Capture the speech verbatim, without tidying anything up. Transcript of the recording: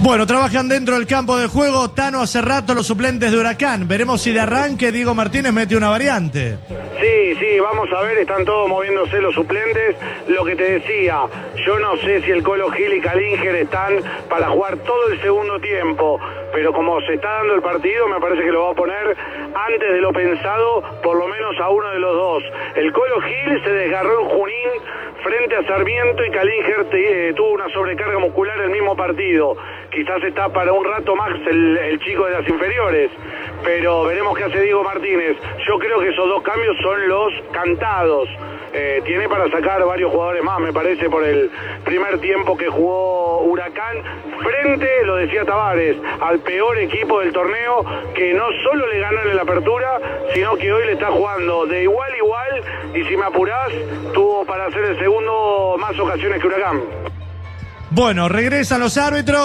Bueno, trabajan dentro del campo de juego Tano hace rato los suplentes de Huracán. Veremos si de arranque Diego Martínez mete una variante. Sí, sí, vamos a ver, están todos moviéndose los suplentes. Lo que te decía, yo no sé si el Colo Gil y Calinger están para jugar todo el segundo tiempo, pero como se está dando el partido, me parece que lo va a poner antes de lo pensado, por lo menos a uno de los dos. El Colo Gil se desgarró en Junín frente a Sarmiento y Calinger te, eh, tuvo una sobrecarga muscular en el mismo partido. Quizás está para un rato más el, el chico de las inferiores, pero veremos qué hace Diego Martínez. Yo creo que esos dos cambios son los cantados. Eh, tiene para sacar varios jugadores más, me parece, por el primer tiempo que jugó Huracán, frente, lo decía Tavares, al peor equipo del torneo, que no solo le ganó en la apertura, sino que hoy le está jugando de igual a igual, y si me apurás, tuvo para hacer el segundo más ocasiones que Huracán. Bueno, regresan los árbitros.